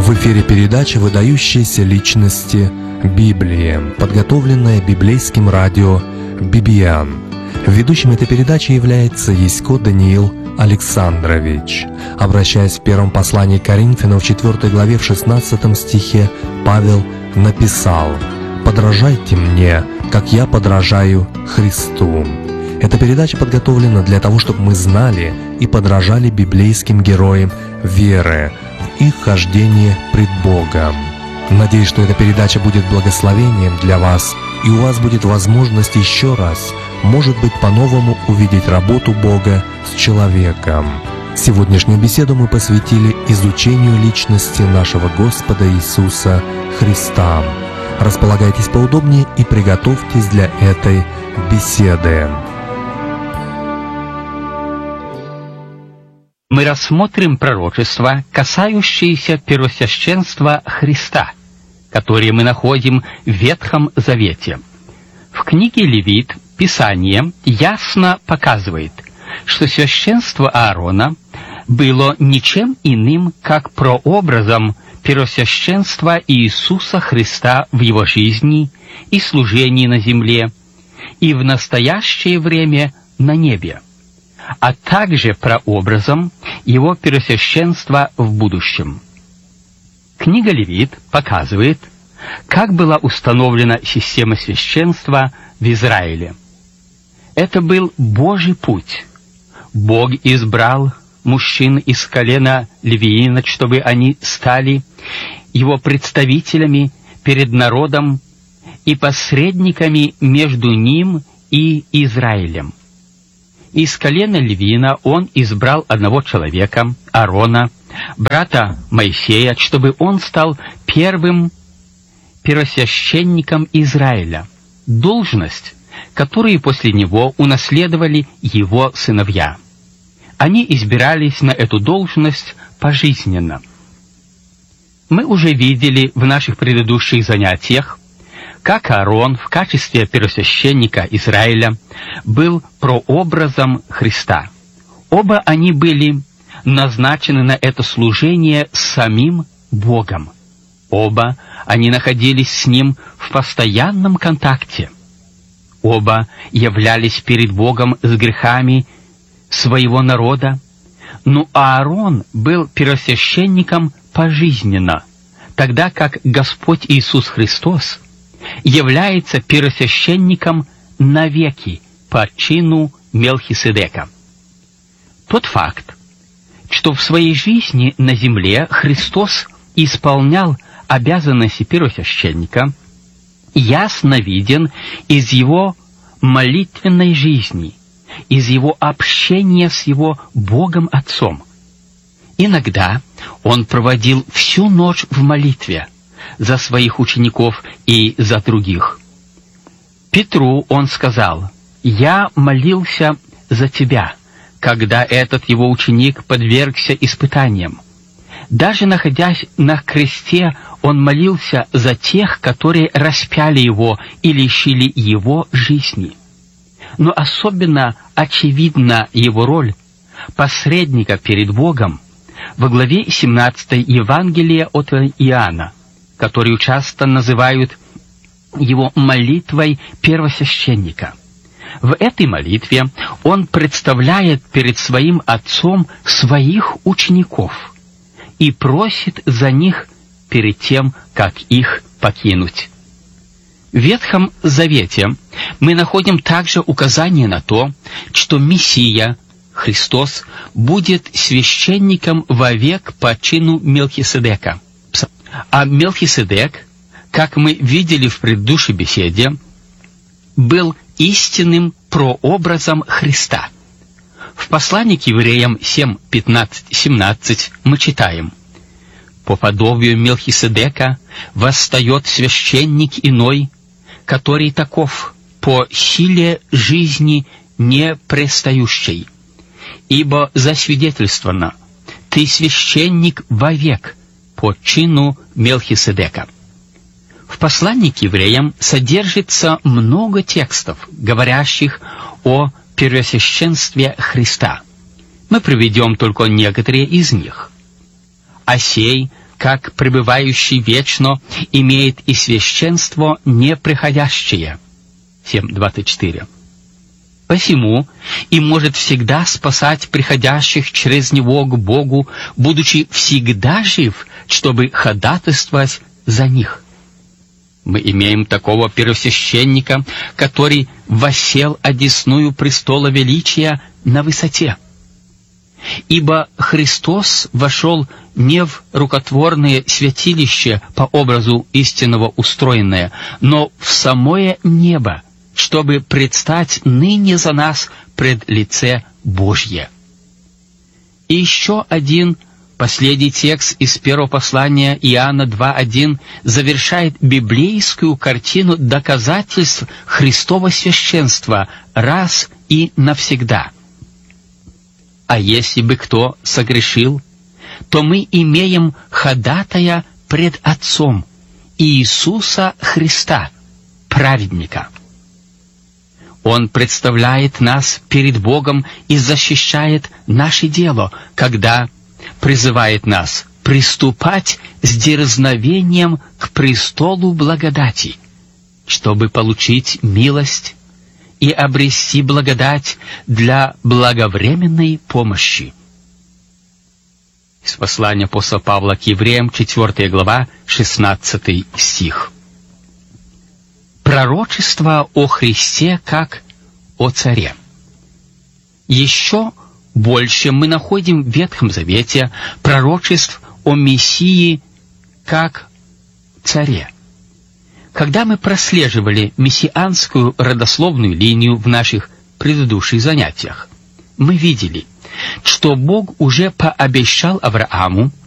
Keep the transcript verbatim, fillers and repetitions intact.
В эфире передача «Выдающиеся личности Библии», подготовленная библейским радио би би эн. Ведущим этой передачи является Ясько Даниил Александрович. Обращаясь в первом послании к Коринфянам в четвёртой главе в шестнадцатом стихе, Павел написал: «Подражайте мне, как я подражаю Христу». Эта передача подготовлена для того, чтобы мы знали и подражали библейским героям веры в их хождении пред Богом. Надеюсь, что эта передача будет благословением для вас, и у вас будет возможность еще раз, может быть, по-новому увидеть работу Бога с человеком. Сегодняшнюю беседу мы посвятили изучению личности нашего Господа Иисуса Христа. Располагайтесь поудобнее и приготовьтесь для этой беседы. Мы рассмотрим пророчества, касающиеся первосвященства Христа, которые мы находим в Ветхом Завете. В книге Левит Писание ясно показывает, что священство Аарона было ничем иным, как прообразом первосвященства Иисуса Христа в его жизни и служении на земле, и в настоящее время на небе, а также прообразом его первосвященства в будущем. Книга Левит показывает, как была установлена система священства в Израиле. Это был Божий путь. Бог избрал мужчин из колена Левиина, чтобы они стали его представителями перед народом и посредниками между ним и Израилем. Из колена Левиина он избрал одного человека, Аарона, брата Моисея, чтобы он стал первым первосвященником Израиля, должность, которую после него унаследовали его сыновья. Они избирались на эту должность пожизненно. Мы уже видели в наших предыдущих занятиях, как Аарон в качестве первосвященника Израиля был прообразом Христа. Оба они были назначены на это служение самим Богом. Оба они находились с Ним в постоянном контакте. Оба являлись перед Богом с грехами своего народа, но Аарон был первосвященником пожизненно, тогда как Господь Иисус Христос является первосвященником навеки по чину Мелхиседека. Тот факт, что в своей жизни на земле Христос исполнял обязанности первосвященника, ясно виден из его молитвенной жизни, из его общения с его Богом Отцом. Иногда он проводил всю ночь в молитве за своих учеников и за других. Петру он сказал: «Я молился за тебя», когда этот его ученик подвергся испытаниям. Даже находясь на кресте, он молился за тех, которые распяли его и лишили его жизни. Но особенно очевидна его роль посредника перед Богом во главе семнадцатой Евангелия от Иоанна, которую часто называют его молитвой первосвященника. В этой молитве он представляет перед своим Отцом своих учеников и просит за них перед тем, как их покинуть. В Ветхом Завете мы находим также указание на то, что Мессия, Христос, будет священником вовек по чину Мелхиседека. А Мелхиседек, как мы видели в предыдущей беседе, был истинным прообразом Христа. В послании к евреям семь, пятнадцать, семнадцать мы читаем: «По подобию Мелхиседека восстает священник иной, который таков по силе жизни не пристающей. Ибо засвидетельствовано: ты священник вовек по чину Мелхиседека». В послании к евреям содержится много текстов, говорящих о первосвященстве Христа. Мы приведем только некоторые из них. «А сей, как пребывающий вечно, имеет и священство неприходящее. семь двадцать четыре. Посему и может всегда спасать приходящих через Него к Богу, будучи всегда жив, чтобы ходатайствовать за них. Мы имеем такого первосвященника, который воссел одесную престола величия на высоте. Ибо Христос вошел не в рукотворное святилище по образу истинного устроенное, но в самое небо, чтобы предстать ныне за нас пред лице Божье. И еще один последний текст из первого послания Иоанна два один завершает библейскую картину доказательств Христова священства раз и навсегда. А если бы кто согрешил, то мы имеем ходатая пред Отцом Иисуса Христа, праведника. Он представляет нас перед Богом и защищает наше дело, когда призывает нас приступать с дерзновением к престолу благодати, чтобы получить милость и обрести благодать для благовременной помощи. Из послания апостола Павла к евреям, четвёртая глава, шестнадцатый стих. Пророчество о Христе как о царе. Еще больше мы находим в Ветхом Завете пророчеств о Мессии как царе. Когда мы прослеживали мессианскую родословную линию в наших предыдущих занятиях, мы видели, что Бог уже пообещал Аврааму